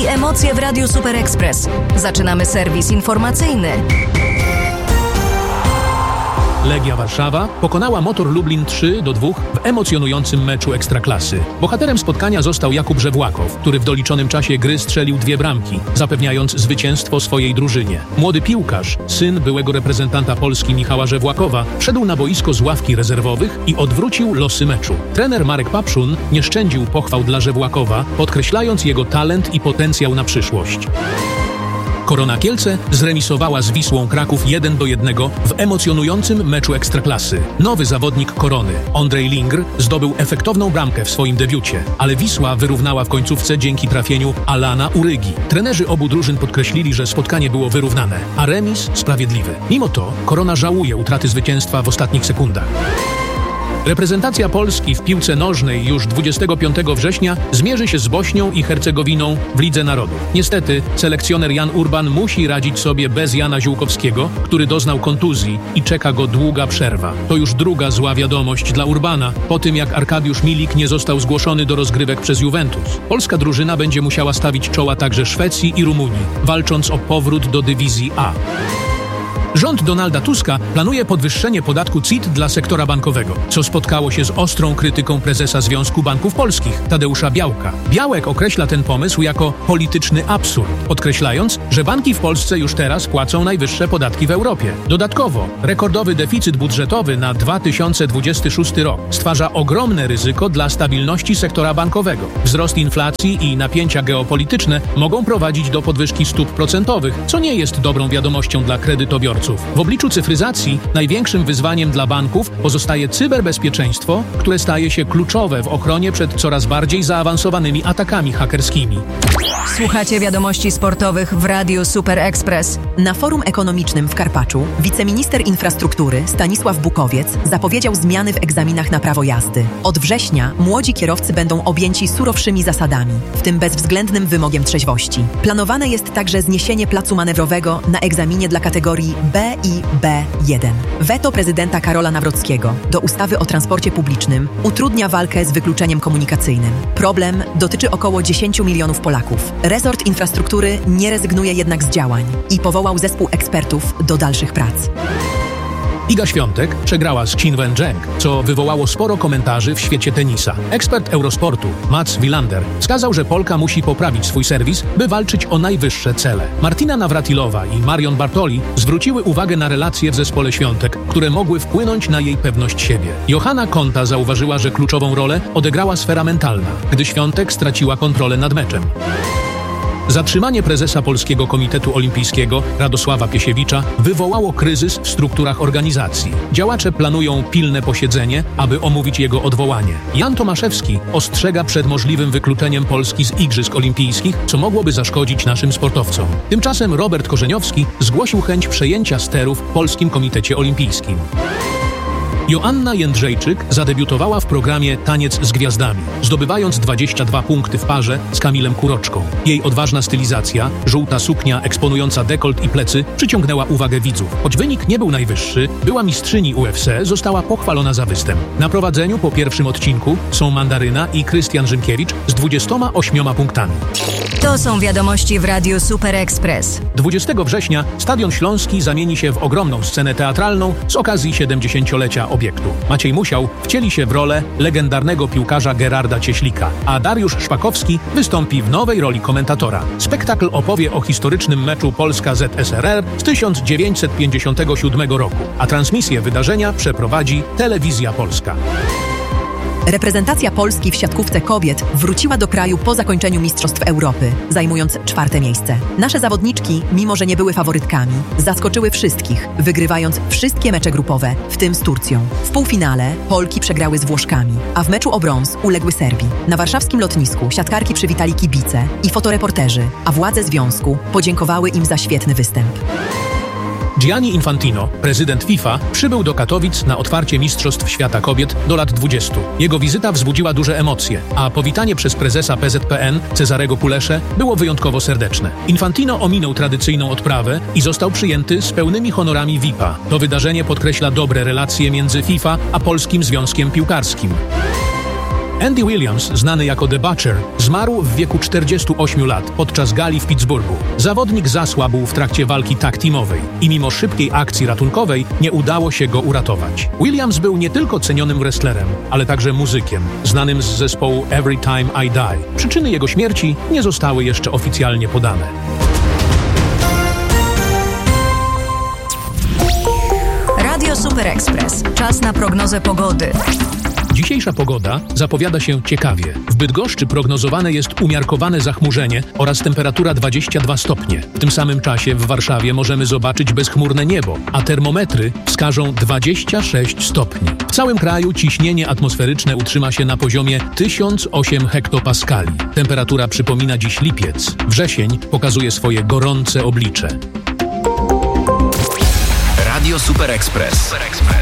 emocje w Radiu Super Express. Zaczynamy serwis informacyjny. Legia Warszawa pokonała Motor Lublin 3-2 w emocjonującym meczu Ekstraklasy. Bohaterem spotkania został Jakub Żewłakow, który w doliczonym czasie gry strzelił 2 bramki, zapewniając zwycięstwo swojej drużynie. Młody piłkarz, syn byłego reprezentanta Polski Michała Żewłakowa, wszedł na boisko z ławki rezerwowych i odwrócił losy meczu. Trener Marek Papszun nie szczędził pochwał dla Żewłakowa, podkreślając jego talent i potencjał na przyszłość. Korona Kielce zremisowała z Wisłą Kraków 1-1 w emocjonującym meczu Ekstraklasy. Nowy zawodnik Korony, Ondrej Lingr, zdobył efektowną bramkę w swoim debiucie, ale Wisła wyrównała w końcówce dzięki trafieniu Alana Urygi. Trenerzy obu drużyn podkreślili, że spotkanie było wyrównane, a remis sprawiedliwy. Mimo to Korona żałuje utraty zwycięstwa w ostatnich sekundach. Reprezentacja Polski w piłce nożnej już 25 września zmierzy się z Bośnią i Hercegowiną w Lidze Narodów. Niestety selekcjoner Jan Urban musi radzić sobie bez Jana Ziółkowskiego, który doznał kontuzji i czeka go długa przerwa. To już druga zła wiadomość dla Urbana, po tym jak Arkadiusz Milik nie został zgłoszony do rozgrywek przez Juventus. Polska drużyna będzie musiała stawić czoła także Szwecji i Rumunii, walcząc o powrót do dywizji A. Rząd Donalda Tuska planuje podwyższenie podatku CIT dla sektora bankowego, co spotkało się z ostrą krytyką prezesa Związku Banków Polskich, Tadeusza Białka. Białek określa ten pomysł jako polityczny absurd, podkreślając, że banki w Polsce już teraz płacą najwyższe podatki w Europie. Dodatkowo, rekordowy deficyt budżetowy na 2026 rok stwarza ogromne ryzyko dla stabilności sektora bankowego. Wzrost inflacji i napięcia geopolityczne mogą prowadzić do podwyżki stóp procentowych, co nie jest dobrą wiadomością dla kredytobiorców. W obliczu cyfryzacji największym wyzwaniem dla banków pozostaje cyberbezpieczeństwo, które staje się kluczowe w ochronie przed coraz bardziej zaawansowanymi atakami hakerskimi. Słuchacie wiadomości sportowych w Radiu Super Express. Na forum ekonomicznym w Karpaczu wiceminister infrastruktury Stanisław Bukowiec zapowiedział zmiany w egzaminach na prawo jazdy. Od września młodzi kierowcy będą objęci surowszymi zasadami, w tym bezwzględnym wymogiem trzeźwości. Planowane jest także zniesienie placu manewrowego na egzaminie dla kategorii B i B1. Weto prezydenta Karola Nawrockiego do ustawy o transporcie publicznym utrudnia walkę z wykluczeniem komunikacyjnym. Problem dotyczy około 10 milionów Polaków. Resort infrastruktury nie rezygnuje jednak z działań i powołał zespół ekspertów do dalszych prac. Iga Świątek przegrała z Qin Wen-zheng, co wywołało sporo komentarzy w świecie tenisa. Ekspert Eurosportu Mats Wilander wskazał, że Polka musi poprawić swój serwis, by walczyć o najwyższe cele. Martina Nawratilowa i Marion Bartoli zwróciły uwagę na relacje w zespole Świątek, które mogły wpłynąć na jej pewność siebie. Johanna Konta zauważyła, że kluczową rolę odegrała sfera mentalna, gdy Świątek straciła kontrolę nad meczem. Zatrzymanie prezesa Polskiego Komitetu Olimpijskiego Radosława Piesiewicza wywołało kryzys w strukturach organizacji. Działacze planują pilne posiedzenie, aby omówić jego odwołanie. Jan Tomaszewski ostrzega przed możliwym wykluczeniem Polski z Igrzysk Olimpijskich, co mogłoby zaszkodzić naszym sportowcom. Tymczasem Robert Korzeniowski zgłosił chęć przejęcia sterów w Polskim Komitecie Olimpijskim. Joanna Jędrzejczyk zadebiutowała w programie Taniec z Gwiazdami, zdobywając 22 punkty w parze z Kamilem Kuroczką. Jej odważna stylizacja, żółta suknia eksponująca dekolt i plecy przyciągnęła uwagę widzów. Choć wynik nie był najwyższy, była mistrzyni UFC, została pochwalona za występ. Na prowadzeniu po pierwszym odcinku są Mandaryna i Krystian Rzymkiewicz z 28 punktami. To są wiadomości w Radiu Super Express. 20 września Stadion Śląski zamieni się w ogromną scenę teatralną z okazji 70-lecia obiektu. Maciej Musiał wcieli się w rolę legendarnego piłkarza Gerarda Cieślika, a Dariusz Szpakowski wystąpi w nowej roli komentatora. Spektakl opowie o historycznym meczu Polska-ZSRR z 1957 roku, a transmisję wydarzenia przeprowadzi Telewizja Polska. Reprezentacja Polski w siatkówce kobiet wróciła do kraju po zakończeniu Mistrzostw Europy, zajmując 4. miejsce. Nasze zawodniczki, mimo że nie były faworytkami, zaskoczyły wszystkich, wygrywając wszystkie mecze grupowe, w tym z Turcją. W półfinale Polki przegrały z Włoszkami, a w meczu o brąz uległy Serbii. Na warszawskim lotnisku siatkarki przywitali kibice i fotoreporterzy, a władze związku podziękowały im za świetny występ. Gianni Infantino, prezydent FIFA, przybył do Katowic na otwarcie Mistrzostw Świata Kobiet do lat 20. Jego wizyta wzbudziła duże emocje, a powitanie przez prezesa PZPN Cezarego Pulesze było wyjątkowo serdeczne. Infantino ominął tradycyjną odprawę i został przyjęty z pełnymi honorami VIP-a. To wydarzenie podkreśla dobre relacje między FIFA a Polskim Związkiem Piłkarskim. Andy Williams, znany jako The Butcher, zmarł w wieku 48 lat podczas gali w Pittsburghu. Zawodnik zasłabł w trakcie walki tag-teamowej i mimo szybkiej akcji ratunkowej nie udało się go uratować. Williams był nie tylko cenionym wrestlerem, ale także muzykiem, znanym z zespołu Every Time I Die. Przyczyny jego śmierci nie zostały jeszcze oficjalnie podane. Radio Super Express. Czas na prognozę pogody. Dzisiejsza pogoda zapowiada się ciekawie. W Bydgoszczy prognozowane jest umiarkowane zachmurzenie oraz temperatura 22 stopnie. W tym samym czasie w Warszawie możemy zobaczyć bezchmurne niebo, a termometry wskażą 26 stopni. W całym kraju ciśnienie atmosferyczne utrzyma się na poziomie 1008 hektopaskali. Temperatura przypomina dziś lipiec. Wrzesień pokazuje swoje gorące oblicze. Radio Super Express.